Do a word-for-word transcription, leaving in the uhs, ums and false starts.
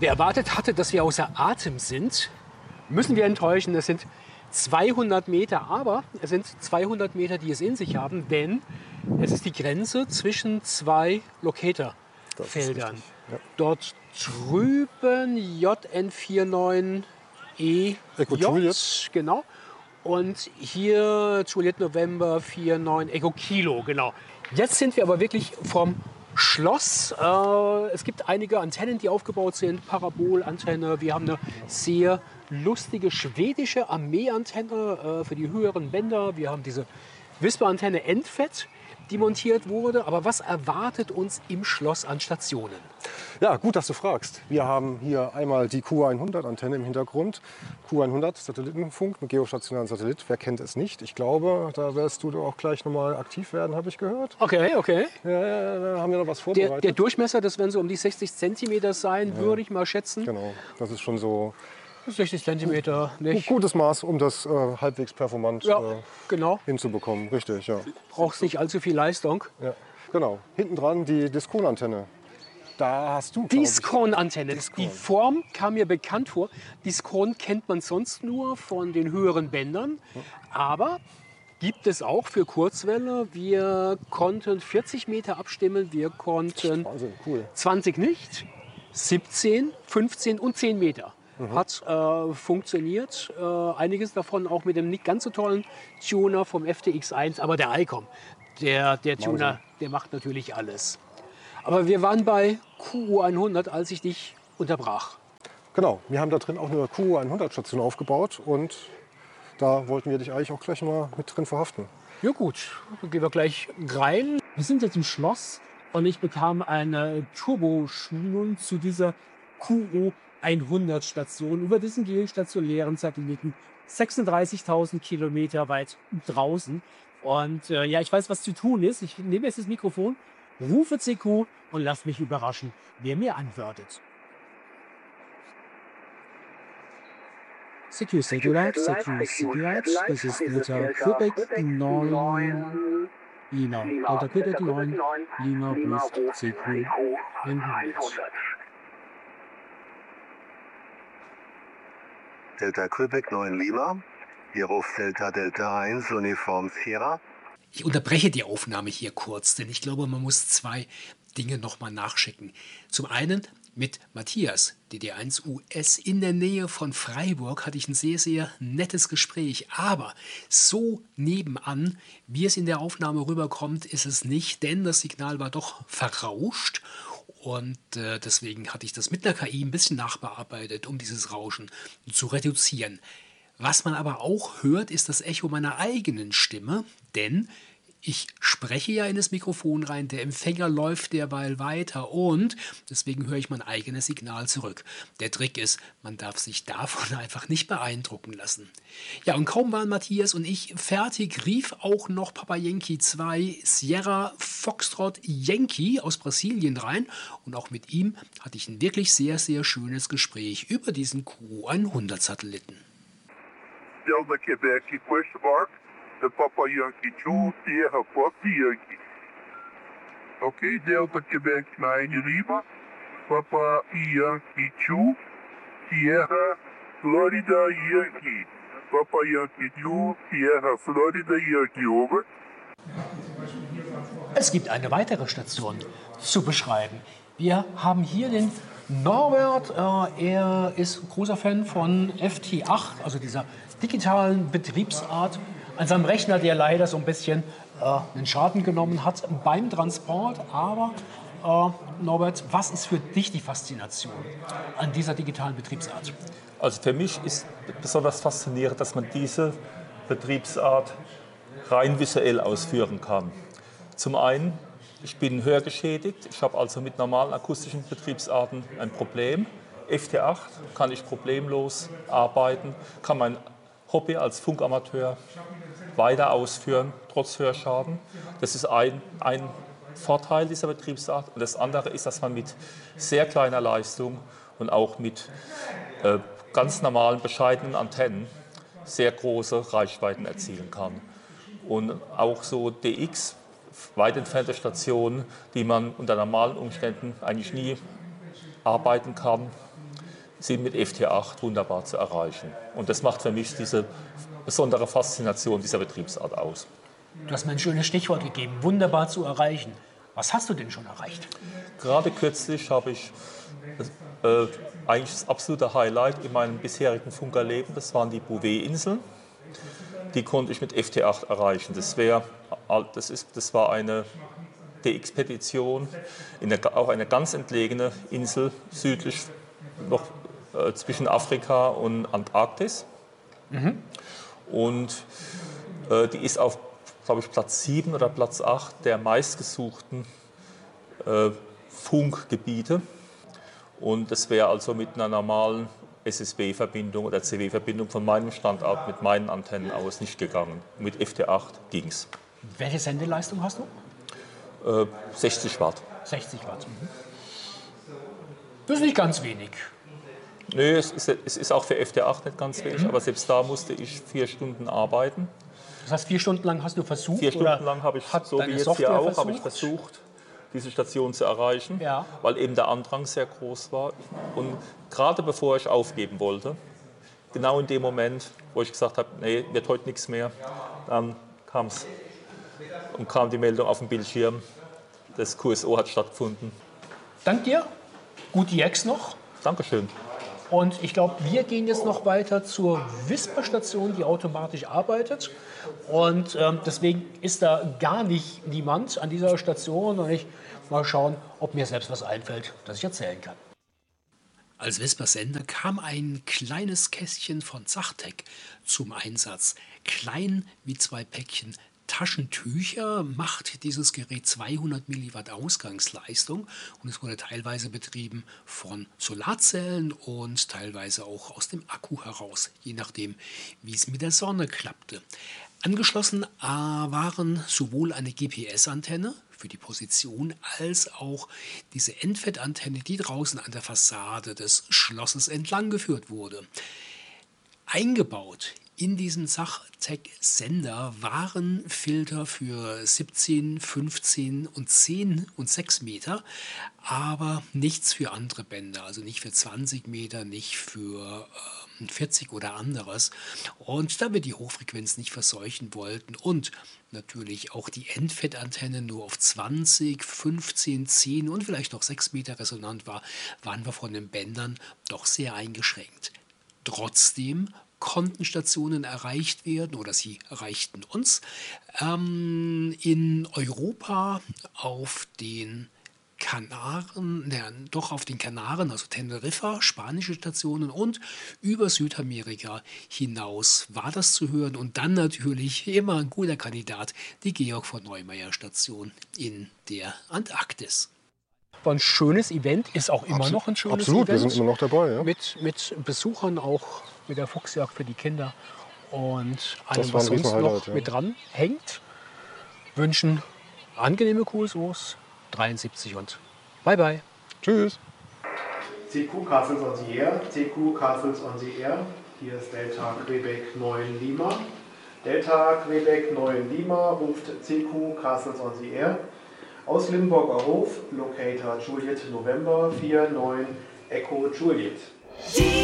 Wer erwartet hatte, dass wir außer Atem sind, müssen wir enttäuschen. Es sind zweihundert Meter, aber es sind zweihundert Meter, die es in sich haben, denn es ist die Grenze zwischen zwei Locator-Feldern. Ja. Dort drüben J N neun vier E Echo J, Juliet. genau. Und hier Juliet November vier neun Echo Kilo, genau. Jetzt sind wir aber wirklich vom Schloss. Äh, es gibt einige Antennen, die aufgebaut sind, Parabolantenne. Wir haben eine sehr lustige schwedische Armeeantenne äh, für die höheren Bänder. Wir haben diese Whisper-Antenne Endfett, die montiert wurde. Aber was erwartet uns im Schloss an Stationen? Ja, gut, dass du fragst. Wir haben hier einmal die Q hundert Antenne im Hintergrund. Q hundert Satellitenfunk mit geostationären Satellit. Wer kennt es nicht? Ich glaube, da wirst du auch gleich nochmal aktiv werden, habe ich gehört. Okay, okay. Ja, ja, da haben wir noch was Der, vorbereitet. der Durchmesser, das werden so um die sechzig Zentimeter sein, Ja. würde ich mal schätzen. Genau, das ist schon so sechzig Zentimeter, ein nicht? gutes Maß, um das äh, halbwegs performant Ja, äh, genau. hinzubekommen. Richtig, ja. Brauchst nicht allzu viel Leistung. ja. Genau, hinten dran die Discon-Antenne. Da hast du, glaub ich- Discon-Antenne. Discon. Die Form kam mir bekannt vor. Discon kennt man sonst nur von den höheren Bändern. Aber gibt es auch für Kurzwelle. Wir konnten vierzig Meter abstimmen. Wir konnten Wahnsinn, cool. zwanzig nicht, siebzehn, fünfzehn und zehn Meter. Hat äh, funktioniert. Äh, einiges davon auch mit dem nicht ganz so tollen Tuner vom F T X eins. Aber der ICOM, der, der Tuner, der macht natürlich alles. Aber wir waren bei Q hundert, als ich dich unterbrach. Genau, wir haben da drin auch eine Q hundert Station aufgebaut und da wollten wir dich eigentlich auch gleich mal mit drin verhaften. Ja gut, dann gehen wir gleich rein. Wir sind jetzt im Schloss und ich bekam eine Turboschulung zu dieser Q hundert Station über diesen geostationären Satelliten sechsunddreißigtausend Kilometer weit draußen. Und äh, ja, ich weiß, was zu tun ist. Ich nehme jetzt das Mikrofon, rufe C Q und lass mich überraschen, wer mir antwortet. C Q Satellite, C Q Satellite, das ist Delta Quebec neun, Lima. Delta Quebec neun, Lima ruft C Q hundert. Delta Quebec neun Lima, hier ruft Delta Delta eins Uniform Sierra. Ich unterbreche die Aufnahme hier kurz, denn ich glaube, man muss zwei Dinge nochmal nachschicken. Zum einen mit Matthias, D D eins U S, in der Nähe von Freiburg hatte ich ein sehr, sehr nettes Gespräch. Aber so nebenan, wie es in der Aufnahme rüberkommt, ist es nicht, denn das Signal war doch verrauscht. Und äh, deswegen hatte ich das mit einer K I ein bisschen nachbearbeitet, um dieses Rauschen zu reduzieren. Was man aber auch hört, ist das Echo meiner eigenen Stimme, denn ich spreche ja in das Mikrofon rein, der Empfänger läuft derweil weiter und deswegen höre ich mein eigenes Signal zurück. Der Trick ist, man darf sich davon einfach nicht beeindrucken lassen. Ja, und kaum waren Matthias und ich fertig, rief auch noch Papa Yankee zwei Sierra Foxtrot Yankee aus Brasilien rein und auch mit ihm hatte ich ein wirklich sehr, sehr schönes Gespräch über diesen Q hundert Satelliten. Delta Quebec, question mark, the Papa Yankee two, Sierra Fox Yankee. Okay, Delta Quebec nine Lima, Papa Yankee two, Sierra Florida Yankee. Papa Yankee two, Sierra Florida Yankee, over. Es gibt eine weitere Station zu beschreiben. Wir haben hier den Norbert, äh, er ist großer Fan von F T acht, also dieser digitalen Betriebsart, an seinem Rechner, der leider so ein bisschen äh, einen Schaden genommen hat beim Transport. Aber äh, Norbert, was ist für dich die Faszination an dieser digitalen Betriebsart? Also für mich ist besonders faszinierend, dass man diese Betriebsart rein visuell ausführen kann. Zum einen, ich bin hörgeschädigt, ich habe also mit normalen akustischen Betriebsarten ein Problem. F T acht kann ich problemlos arbeiten, kann mein Hobby als Funkamateur weiter ausführen, trotz Hörschaden. Das ist ein, ein Vorteil dieser Betriebsart. Und das andere ist, dass man mit sehr kleiner Leistung und auch mit äh, ganz normalen, bescheidenen Antennen sehr große Reichweiten erzielen kann. Und auch so D X, weit entfernte Stationen, die man unter normalen Umständen eigentlich nie arbeiten kann, sind mit F T acht wunderbar zu erreichen. Und das macht für mich diese besondere Faszination dieser Betriebsart aus. Du hast mir ein schönes Stichwort gegeben, wunderbar zu erreichen. Was hast du denn schon erreicht? Gerade kürzlich habe ich äh, eigentlich das absolute Highlight in meinem bisherigen Funkerleben, das waren die Bouvet-Inseln. Die konnte ich mit F T acht erreichen. Das, wär, das, ist, das war eine D X-Petition in eine, auch eine ganz entlegene Insel südlich noch äh, zwischen Afrika und Antarktis. Mhm. Und äh, die ist auf, glaube ich, Platz sieben oder Platz acht der meistgesuchten äh, Funkgebiete. Und das wäre also mit einer normalen S S B-Verbindung oder C W-Verbindung von meinem Standort mit meinen Antennen aus nicht gegangen. Mit F T acht ging es. Welche Sendeleistung hast du? Äh, sechzig Watt. sechzig Watt. Mhm. Das ist nicht ganz wenig. Nö, es ist, es ist auch für F T acht nicht ganz wenig, mhm. aber selbst da musste ich vier Stunden arbeiten. Das heißt, vier Stunden lang hast du versucht? Vier Stunden lang habe ich, so wie jetzt Software hier auch, versucht? habe ich versucht, diese Station zu erreichen, ja. weil eben der Andrang sehr groß war. Und gerade bevor ich aufgeben wollte, genau in dem Moment, wo ich gesagt habe, nee, wird heute nichts mehr, dann kam es und kam die Meldung auf dem Bildschirm, das Q S O hat stattgefunden. Dank dir, gute Jacks noch. Dankeschön. Und ich glaube, wir gehen jetzt noch weiter zur Whisper-Station, die automatisch arbeitet. Und ähm, deswegen ist da gar nicht niemand an dieser Station. Und ich mal schauen, ob mir selbst was einfällt, das ich erzählen kann. Als Whisper-Sender kam ein kleines Kästchen von Zachtec zum Einsatz. Klein wie zwei Päckchen Taschentücher macht dieses Gerät zweihundert Milliwatt Ausgangsleistung und es wurde teilweise betrieben von Solarzellen und teilweise auch aus dem Akku heraus, je nachdem, wie es mit der Sonne klappte. Angeschlossen äh, waren sowohl eine G P S-Antenne für die Position als auch diese N F E T-Antenne, die draußen an der Fassade des Schlosses entlang geführt wurde. Eingebaut in diesem Zachtec-Sender waren Filter für siebzehn, fünfzehn und zehn und sechs Meter, aber nichts für andere Bänder, also nicht für zwanzig Meter, nicht für äh, vierzig oder anderes. Und da wir die Hochfrequenz nicht verseuchen wollten und natürlich auch die N F E T-Antenne nur auf zwanzig, fünfzehn, zehn und vielleicht noch sechs Meter resonant war, waren wir von den Bändern doch sehr eingeschränkt. Trotzdem konnten Stationen erreicht werden oder sie erreichten uns ähm, in Europa auf den Kanaren, ne, doch auf den Kanaren, also Teneriffa, spanische Stationen und über Südamerika hinaus war das zu hören und dann natürlich immer ein guter Kandidat, die Georg von Neumeier Station in der Antarktis. War ein schönes Event, ist auch immer Absolut, noch ein schönes absolut, Event. Wir sind immer noch dabei. Ja. Mit, mit Besuchern auch, mit der Fuchsjagd für die Kinder und allem, Das was war ein sonst noch Highlight, ja. mit dran hängt. Wünschen angenehme Q S Os dreiundsiebzig und bye bye. Tschüss. C Q Castles on the Air, C Q Castles on the Air. Hier ist Delta Quebec neun Lima. Delta Quebec neun Lima ruft C Q Castles on the Air. Aus Limburger Hof, Locator Juliet November vier neun Echo Juliet.